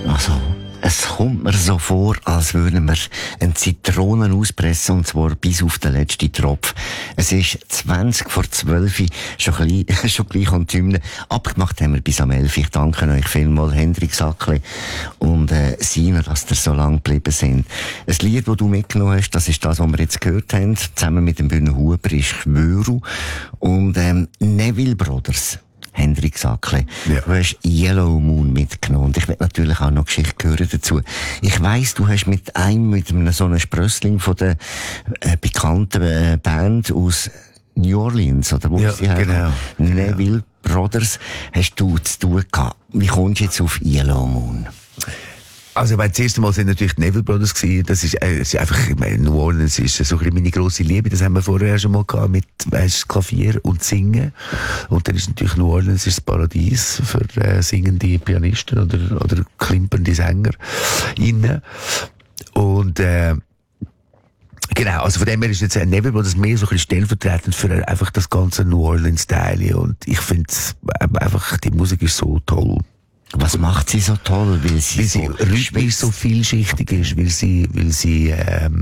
Also, es kommt mir so vor, als würden wir eine Zitrone auspressen, und zwar bis auf den letzten Tropf. Es ist 11:20, schon gleich an die Hymne. Abgemacht haben wir bis am 11. Ich danke euch vielmals, Hendrik Sackli und Sina, dass ihr so lang geblieben sind. Das Lied, das du mitgenommen hast, das ist das, was wir jetzt gehört haben, zusammen mit dem Bühne Huber, ist Schwöru und Neville Brothers. Hendrik Sackli. Ja. Du hast Yellow Moon mitgenommen. Und ich will natürlich auch noch Geschichte hören dazu. Ich weiss, du hast mit einem so einem Sprössling von der bekannten Band aus New Orleans, oder wo sie genau. Neville Brothers, hast du zu tun gehabt. Wie kommst du jetzt auf Yellow Moon? Also, das erste Mal sind natürlich die Neville Brothers gewesen. Das ist einfach, ich meine, New Orleans ist so ein bisschen meine grosse Liebe. Das haben wir vorher schon mal gehabt mit, Klavier und Singen. Und dann ist natürlich New Orleans ist das Paradies für singende Pianisten oder klimpernde Sänger innen. Und, genau, also von dem her ist jetzt Neville Brothers mehr so ein bisschen stellvertretend für einfach das ganze New Orleans-Style. Und ich finde einfach, die Musik ist so toll. Was macht sie so toll? Weil sie so rhythmisch so vielschichtig ist, weil sie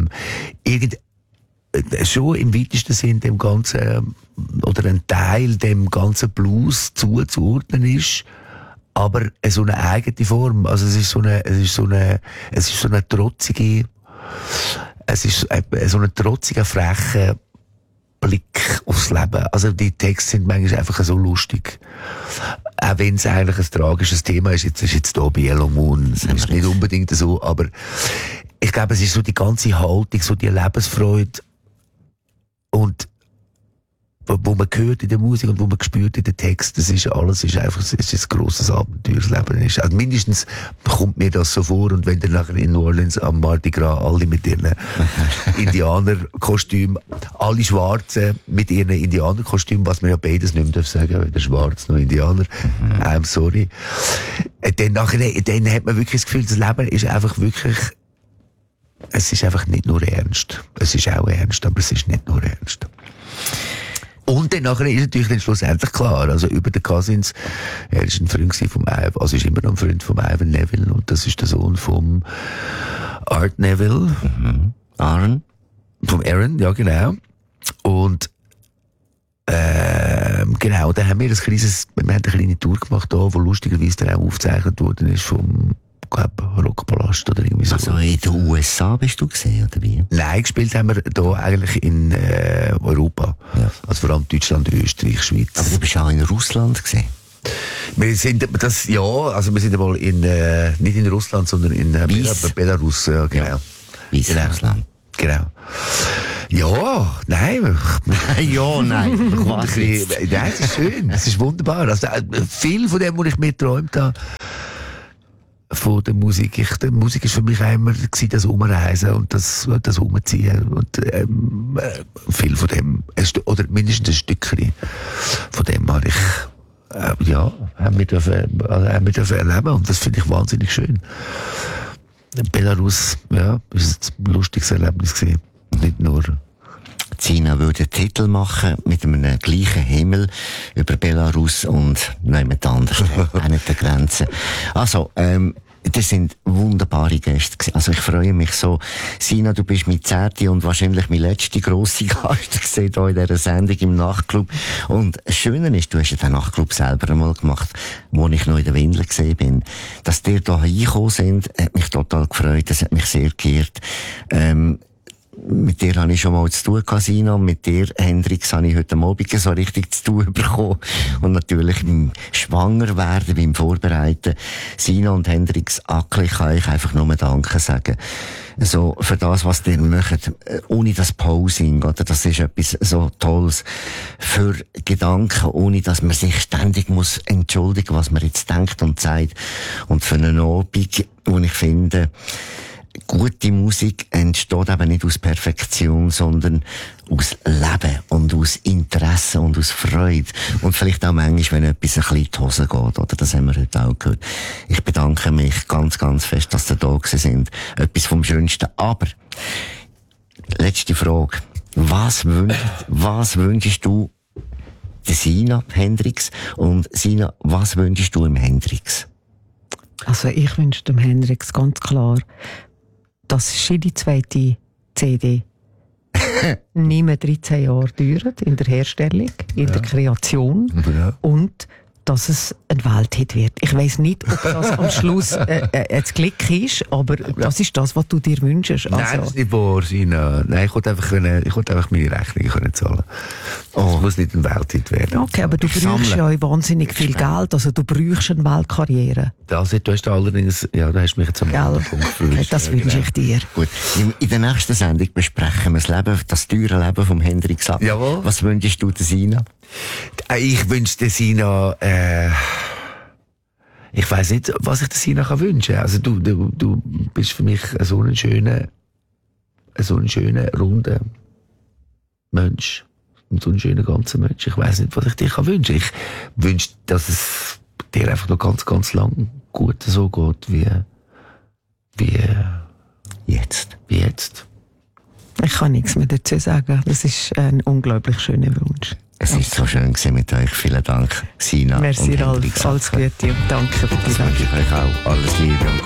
schon im weitesten Sinn dem ganzen, oder ein Teil dem ganzen Blues zuzuordnen ist, aber so eine eigene Form. Also es ist so eine trotzige, so ein trotziger, frecher Blick aufs Leben. Also die Texte sind manchmal einfach so lustig. Auch wenn es eigentlich ein tragisches Thema ist, jetzt da bei Yellow Moon. Es ist nicht unbedingt so, aber ich glaube, es ist so die ganze Haltung, so die Lebensfreude und wo man hört in der Musik und wo man spürt in den Text, das ist alles, ist einfach, es ist ein grosses Abenteuer, das Leben ist. Also mindestens kommt mir das so vor, und wenn dann nachher in New Orleans am Mardi Gras alle mit ihren Indianerkostümen, alle Schwarzen mit ihren Indianerkostümen, was man ja beides nicht mehr darf sagen, weder Schwarz noch Indianer, I'm sorry. Dann hat man wirklich das Gefühl, das Leben ist einfach wirklich, es ist einfach nicht nur ernst. Es ist auch ernst, aber es ist nicht nur ernst. Und dann nachher ist natürlich dann schlussendlich klar, also über den Cousins, er ist ein Freund vom Ivan, also ist immer noch ein Freund vom Ivan Neville, und das ist der Sohn vom Art Neville. Aaron? Vom Aaron, ja genau. Und genau, da haben wir eine kleine Tour gemacht, da, wo lustigerweise dann auch aufgezeichnet worden ist vom Rockpalast oder irgendwie so. Also in den USA bist du gesehen, oder wie? Nein, gespielt haben wir da eigentlich in Europa. Ja. Also vor allem Deutschland, Österreich, Schweiz. Aber du bist auch in Russland gesehen? Wir sind einmal nicht in Russland, sondern in Belarus, ja, genau. Weißrussland. Genau. Ja, nein. Ja, nein. Nein, es ist schön. Es ist wunderbar. Also, viel von dem, was ich mir geträumt habe, von der Musik. Die Musik ist für mich auch immer das Umreisen und das Umziehen. Und viel von dem, oder mindestens ein Stückchen von dem habe ich, haben wir dürfen erleben. Und das finde ich wahnsinnig schön. Belarus, ja, ist ein lustiges Erlebnis gewesen. Nicht nur. Sina würde einen Titel machen mit einem gleichen Himmel über Belarus und niemand anders, auch nicht der Grenze. Also, das sind wunderbare Gäste gewesen. Also ich freue mich so. Sina, du bist mein 10. und wahrscheinlich mein letzter grosse Gast gesehen hier in dieser Sendung im Nachtclub. Und das Schöne ist, du hast ja den Nachtclub selber einmal gemacht, wo ich noch in der Windel gesehen bin. Dass die da reingekommen sind, hat mich total gefreut. Das hat mich sehr geehrt. Mit dir habe ich schon mal zu tun gehabt, Sina. Mit dir, Hendrix, habe ich heute Abend so richtig zu tun bekommen. Und natürlich beim Schwangerwerden, beim Vorbereiten. Sina und Hendrix Ackli kann ich einfach nur Danke sagen. So, für das, was ihr macht, ohne das Posing, oder? Das ist etwas so Tolles. Für Gedanken, ohne dass man sich ständig muss entschuldigen, was man jetzt denkt und sagt. Und für einen Abend, wo ich finde, gute Musik entsteht eben nicht aus Perfektion, sondern aus Leben und aus Interesse und aus Freude. Und vielleicht auch manchmal, wenn etwas ein bisschen in die Hose geht, oder? Das haben wir heute auch gehört. Ich bedanke mich ganz, ganz fest, dass ihr da gewesen sind. Etwas vom Schönsten. Aber, letzte Frage. Was wünschst du der Sina, Hendrix? Und Sina, was wünschst du im Hendrix? Also ich wünsche dem Hendrix ganz klar, dass die zweite CD nicht mehr 13 Jahre dauert in der Herstellung, in der Kreation und dass es ein Welthit wird. Ich weiss nicht, ob das am Schluss ein Klick ist, aber das ist das, was du dir wünschst. Also. Nein, das ist nicht wahr, Sina. Nein, ich wollte einfach meine Rechnungen können zahlen. Es muss nicht ein Welthit werden. Okay, aber du brauchst ja wahnsinnig viel Geld, also du brauchst eine Weltkarriere. Du hast allerdings, da hast du mich jetzt am Punkt gewünscht. Das wünsche ich dir. Gut, in der nächsten Sendung besprechen wir das teure Leben vom Hendrix Ab. Jawohl. Was wünschst du der Sina? Ich wünsche der Sina, ich weiss nicht, was ich der Sina wünschen kann. Also du bist für mich so ein schöner, runder Mensch. So ein schöner ganzer Mensch. Ich weiss nicht, was ich dir wünschen kann. Ich wünsche, dass es dir einfach noch ganz, ganz lang gut so geht, wie jetzt. Ich kann nichts mehr dazu sagen. Das ist ein unglaublich schöner Wunsch. Es ist so schön gewesen mit euch. Vielen Dank, Sina. Merci, und Ralf. Alles Gute und danke für die Das wünsche ich euch auch. Alles Liebe und